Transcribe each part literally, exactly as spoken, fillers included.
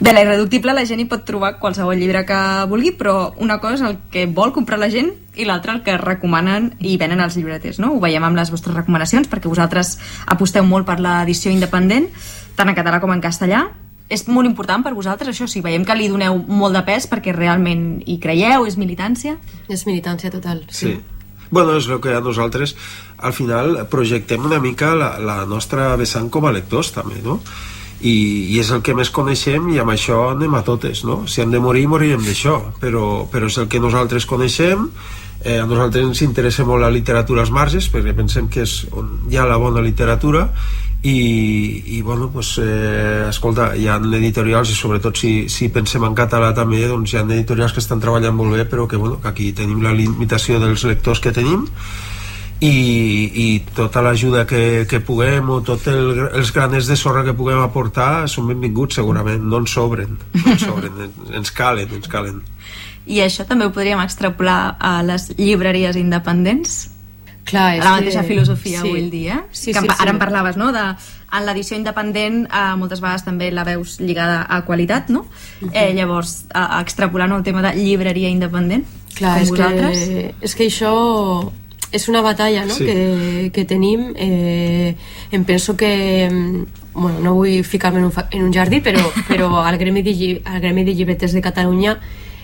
Bé, la Irreductible la gent hi pot trobar qualsevol llibre que vulgui, però una cosa és el que vol comprar la gent i l'altra el que recomanen i venen als llibreters, no? Ho veiem amb les vostres recomanacions, perquè vosaltres aposteu molt per l'edició independent, tant en català com en castellà. És molt important per vosaltres, això sí, veiem que li doneu molt de pes perquè realment hi creieu, és militància? És militància total, sí. Sí. Bueno, és el que a nosaltres al final projectem una mica la, la nostra vessant com a lectors també, no? I, i és el que més coneixem i amb això anem a totes, no? Si hem de morir, morirem d'això, però, però és el que nosaltres coneixem. Eh, a nosaltres ens interessa molt la literatura als marges perquè pensem que és on hi ha la bona literatura i, i bueno, pues, eh, escolta, hi ha editorials i sobretot si, si pensem en català també, doncs hi ha editorials que estan treballant molt bé, però que, bueno, que aquí tenim la limitació dels lectors que tenim i, i tota l'ajuda que, que puguem o tots el, els graners de sorra que puguem aportar són benvinguts segurament, no ens sobren, no ens, sobren ens calen, ens calen. I això també ho podríem extrapolar a les llibreries independents? Clar, és la mateixa que... filosofia, sí. vull dir, eh? Sí, que sí, ara sí. en parlaves, no? De, en l'edició independent eh, moltes vegades també la veus lligada a qualitat, no? Uh-huh. Eh, llavors, a, a extrapolar no, el tema de llibreria independent, clar, com és vosaltres. Que, és que això és una batalla, no? Sí. que, que tenim. Eh, em penso que... Bueno, no vull ficar-me en un, en un jardí, però, però al gremi de, al gremi de llibreters de Catalunya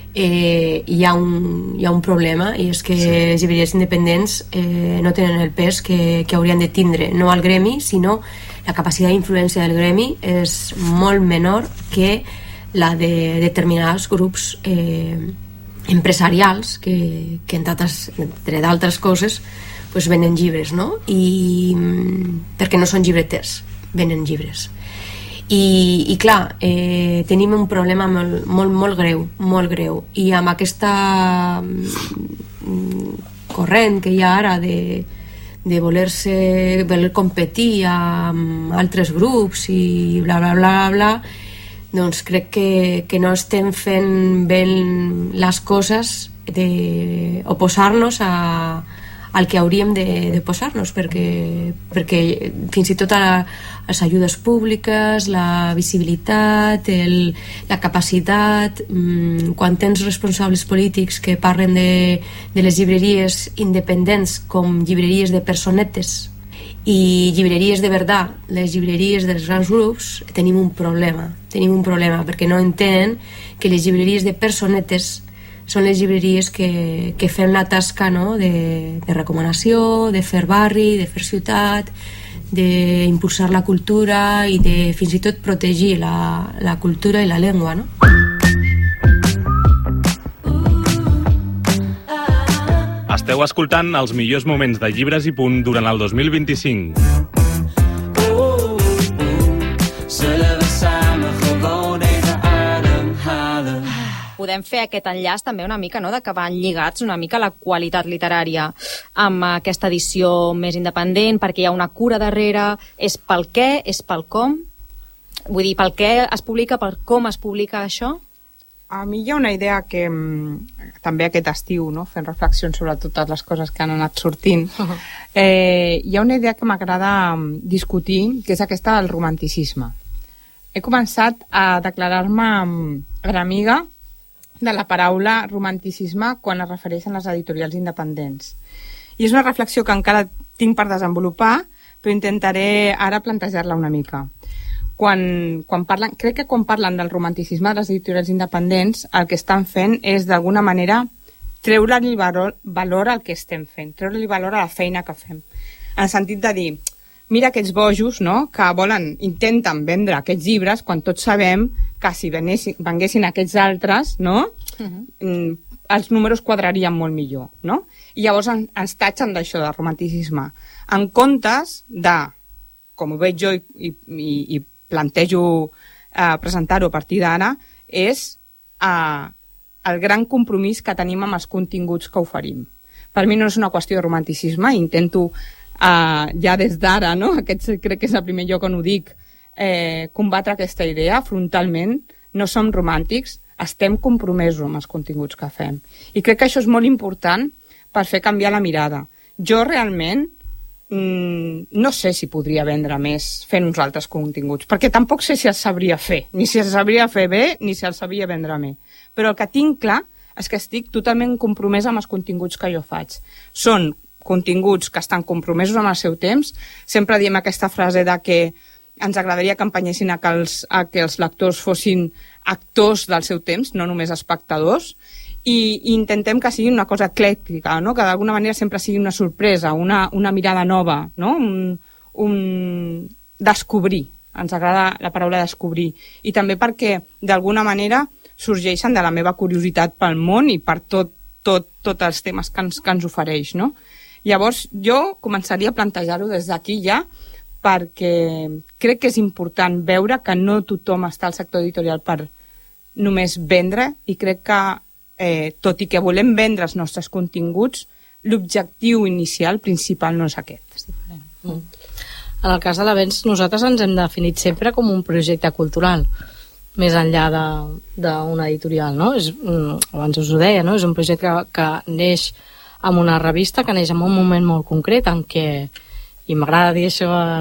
eh, hi, ha un, hi ha un problema, i és que sí. les llibreries independents eh, no tenen el pes que, que haurien de tindre, no al gremi, sinó la capacitat d'influència del gremi és molt menor que la de determinats grups eh, empresarials que, que entre d'altres coses pues, venen llibres, no? I, perquè no són llibreters, venen llibres. I, i clar, eh, tenim un problema molt, molt, molt greu, molt greu, i amb aquesta mm, corrent que hi ha ara de, de voler-se voler competir amb altres grups i bla bla bla bla, bla doncs crec que, que no estem fent bé les coses d'oposar-nos a al que hauríem de, de posar-nos, perquè, perquè fins i tot a la, les ajudes públiques, la visibilitat, el, la capacitat, mmm, quan tens responsables polítics que parlen de, de les llibreries independents com llibreries de personetes i llibreries de verdad, les llibreries dels grans grups, tenim un problema, tenim un problema, perquè no entenen que les llibreries de personetes són les llibreries que, que fem la tasca, no? de, de recomanació, de fer barri, de fer ciutat, d'impulsar la cultura i de fins i tot protegir la, la cultura i la llengua, no? Esteu escoltant els millors moments de Llibres i Punt durant el dos mil vint-i-cinc. Podem fer aquest enllaç també una mica, no?, de que van lligats una mica la qualitat literària amb aquesta edició més independent, perquè hi ha una cura darrere, és pel què, és pel com? Vull dir, pel què es publica, per com es publica això? A mi hi ha una idea que també aquest estiu, no?, fent reflexions sobre totes les coses que han anat sortint, eh, hi ha una idea que m'agrada discutir, que és aquesta del romanticisme. He començat a declarar-me enemiga de la paraula romanticisme quan es refereixen a les editorials independents. I és una reflexió que encara tinc per desenvolupar, però intentaré ara plantejar-la una mica. Quan, quan parlen, crec que quan parlen del romanticisme de les editorials independents, el que estan fent és d'alguna manera treure-li valor, valor al que estem fent, treure-li valor a la feina que fem. En el sentit de dir, mira aquests bojos, no?, que volen, intenten vendre aquests llibres quan tots sabem que si venessin, venguessin aquests altres, no?, uh-huh. els números quadrarien molt millor, no? I llavors en, ens tatxen d'això, de romanticisme. En comptes de, com ho veig jo i, i, i plantejo eh, presentar-ho a partir d'ara, és eh, el gran compromís que tenim amb els continguts que oferim. Per mi no és una qüestió de romanticisme, intento Uh, ja des d'ara, no? Aquest crec que és el primer lloc on ho dic, eh, combatre aquesta idea frontalment. No som romàntics, estem compromesos amb els continguts que fem, i crec que això és molt important per fer canviar la mirada. Jo realment mm, no sé si podria vendre més fent uns altres continguts, perquè tampoc sé si els sabria fer, ni si els sabria fer bé, ni si els sabria vendre bé. Però el que tinc clar és que estic totalment compromesa amb els continguts que jo faig. Són continguts que estan compromesos amb el seu temps. Sempre diem aquesta frase de que ens agradaria que empenyessin a que els, a que els lectors fossin actors del seu temps, no només espectadors, i, i intentem que sigui una cosa eclèctica, no? Que d'alguna manera sempre sigui una sorpresa, una, una mirada nova, no? un, un descobrir. Ens agrada la paraula descobrir. I també perquè, d'alguna manera, sorgeixen de la meva curiositat pel món i per tot, tot, tots els temes que ens, que ens ofereix, no? Llavors, jo començaria a plantejar-ho des d'aquí ja, perquè crec que és important veure que no tothom està al sector editorial per només vendre, i crec que, eh, tot i que volem vendre els nostres continguts, l'objectiu inicial, principal, no és aquest. És diferent. Mm. En el cas de l'Avenç, nosaltres ens hem definit sempre com un projecte cultural, més enllà d'una editorial, no? És, abans us ho deia, no? És un projecte que, que neix amb una revista, que neix en un moment molt concret en què, i m'agrada dir això